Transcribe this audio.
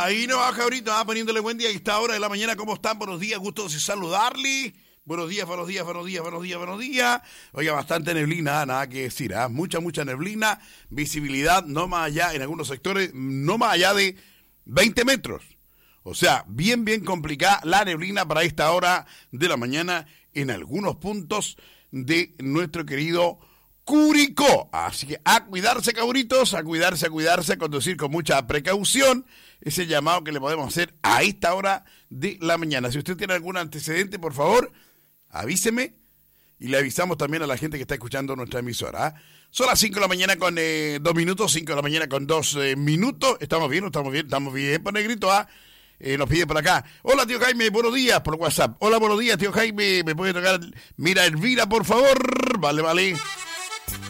Ahí no baja ahorita, poniéndole buen día a esta hora de la mañana. ¿Cómo están? Buenos días, gusto de saludarle. Buenos días, buenos días, buenos días, buenos días, buenos días. Oiga, bastante neblina, nada que decir, mucha neblina. Visibilidad no más allá, en algunos sectores, no más allá de 20 metros. O sea, bien complicada la neblina para esta hora de la mañana en algunos puntos de nuestro querido Curicó. Así que a cuidarse, cabritos, a cuidarse, a conducir con mucha precaución. Ese llamado que le podemos hacer a esta hora de la mañana. Si usted tiene algún antecedente, por favor, avíseme y le avisamos también a la gente que está escuchando nuestra emisora. Son las 5 de la mañana con 2 minutos, 5 de la mañana con 2 minutos. ¿Estamos bien? Estamos bien, por negrito, nos pide por acá. Hola, tío Jaime, buenos días por WhatsApp. Hola, buenos días, tío Jaime. ¿Me puede tocar? Mira, Elvira, por favor. Vale.